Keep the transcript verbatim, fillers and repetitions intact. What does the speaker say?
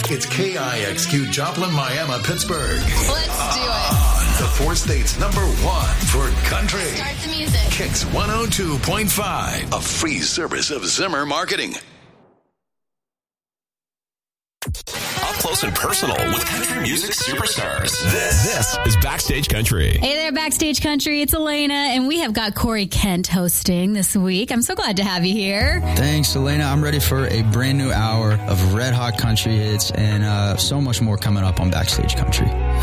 It's K I X Q Joplin, Miami, Pittsburgh. Let's do it. The four states number one for country. Start the music. Kicks one oh two point five. A free service of Zimmer Marketing. Up close and personal with country music superstars. This, this is Backstage Country. Hey there, Backstage Country. It's Elena, and we have got Corey Kent hosting this week. I'm so glad to have you here. Thanks, Elena. I'm ready for a brand new hour of red hot country hits and uh, so much more coming up on Backstage Country.